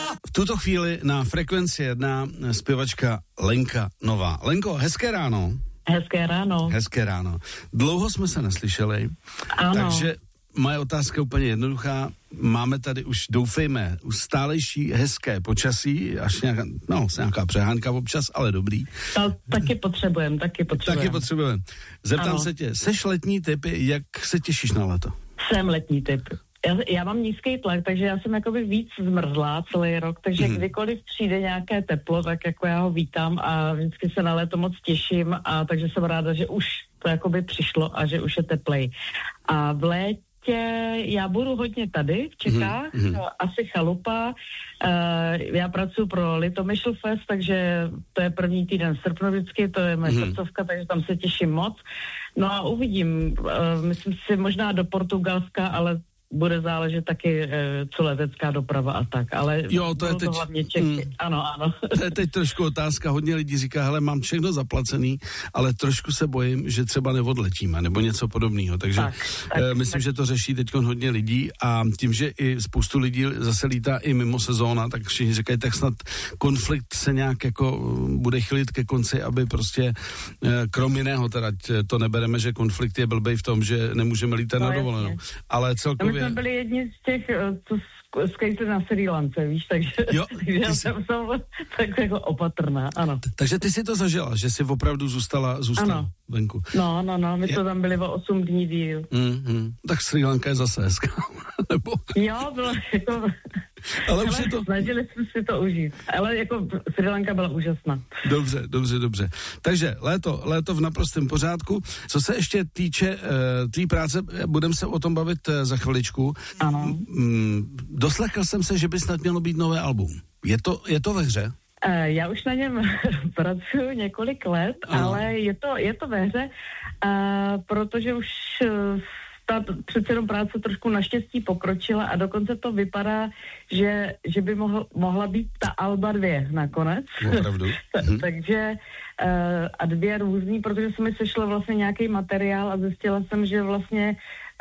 V tuto chvíli na Frekvenci 1 zpěvačka Lenka Nová. Lenko, hezké ráno. Hezké ráno. Hezké ráno. Dlouho jsme se neslyšeli, takže moje otázka je úplně jednoduchá. Máme tady už, doufejme, stálejší hezké počasí, až nějaká přehánka občas, ale dobrý. To taky potřebujeme. Zeptám se tě, seš letní typ, jak se těšíš na léto? Jsem letní typ. Já mám nízký tlak, takže já jsem jakoby víc zmrzlá celý rok, takže kdykoliv přijde nějaké teplo, tak jako já ho vítám a vždycky se na léto moc těším a takže jsem ráda, že už to jakoby přišlo a že už je teplej. A v létě já budu hodně tady v Čechách, asi chalupa. Já pracuji pro Litomyšl Fest, takže to je první týden srpna vždycky, to je moje srdcovka, takže tam se těším moc. No a uvidím, myslím si možná do Portugalska, ale bude záležet taky, co letecká doprava a tak, ale jo, to je teď, to hlavně Čechy. Ano. To je teď trošku otázka, hodně lidí říká, hele, mám všechno zaplacený, ale trošku se bojím, že třeba neodletíme, nebo něco podobného, takže myslím, že to řeší teď hodně lidí a tím, že i spoustu lidí zase lítá i mimo sezóna, tak všichni říkají, tak snad konflikt se nějak jako bude chylit ke konci, aby prostě krom jiného, teda to nebereme, že konflikt je blbej v tom, že nemůžeme lítat na dovolenou, ale celkově jsme byli jedni z těch, co skejtli na Srí Lance, víš, takže já jsem tak jako opatrná, ano. Takže ty si to zažila, že jsi opravdu zůstala venku. No, my to tam byli o 8 dní díl. Tak Srí Lanka je zase hezká, nebo? Jo, bylo jako... Ale už je to... Snažili jsme si to užít, ale jako Srí Lanka byla úžasná. Dobře. Takže léto v naprostém pořádku. Co se ještě týče tvý práce, budeme se o tom bavit za chviličku. Ano. Doslechl jsem se, že by snad mělo být nové album. Je to ve hře? Já už na něm pracuji několik let, ale je to ve hře, protože už ta přece jenom práce trošku naštěstí pokročila a dokonce to vypadá, že by mohla být ta alba 2 nakonec. Opravdu? Takže a 2 různý, protože se mi sešlo vlastně nějaký materiál a zjistila jsem, že vlastně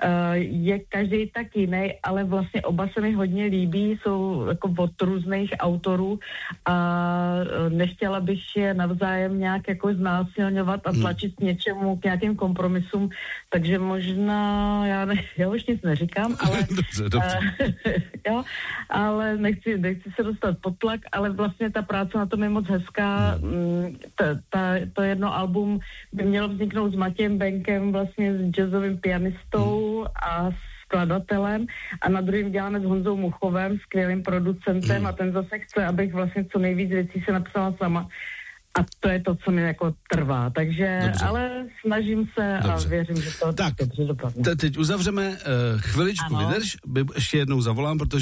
je každý tak jiný, ale vlastně oba se mi hodně líbí, jsou jako od různých autorů a nechtěla bych je navzájem nějak jako znásilňovat a tlačit k něčemu, k nějakým kompromisům, takže možná, já už nic neříkám, ale dobře. Jo, ale nechci se dostat pod tlak, ale vlastně ta práce na tom je moc hezká. To jedno album by mělo vzniknout s Matějem Benkem, vlastně s jazzovým pianistou a skladatelem a na druhém děláme s Honzou Muchovem, skvělým producentem a ten zase chce, abych vlastně co nejvíc věcí se napsala sama. A to je to, co mi jako trvá. Takže, dobře. Ale snažím se a věřím, že to dobře dopadne. Teď uzavřeme chviličku, vydrž, ještě jednou zavolám, protože